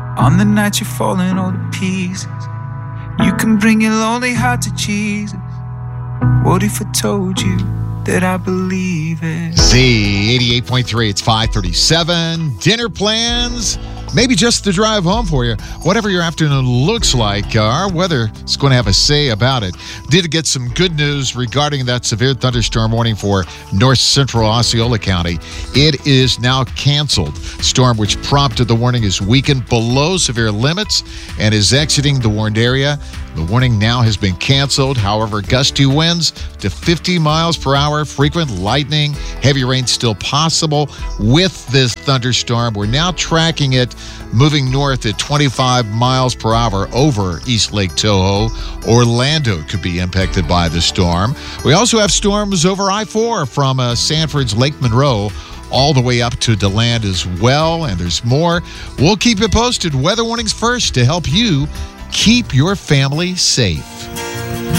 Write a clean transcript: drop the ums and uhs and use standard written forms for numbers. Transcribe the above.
On the night you're falling all to pieces, you can bring your lonely heart to Jesus. What if I told you that I believe it? Z88.3, it's 5:37. Dinner plans? Maybe just the drive home for you. Whatever your afternoon looks like, our weather is going to have a say about it. Did get some good news regarding that severe thunderstorm warning for north central Osceola County. It is now canceled. Storm which prompted the warning is weakened below severe limits and is exiting the warned area. The warning now has been canceled. However, gusty winds to 50 miles per hour, frequent lightning, heavy rain still possible with this thunderstorm. We're now tracking it moving north at 25 miles per hour over East Lake Tahoe. Orlando could be impacted by the storm. We also have storms over I-4 from Sanford's Lake Monroe all the way up to DeLand as well, and there's more. We'll keep you posted. Weather warnings first to help you keep your family safe.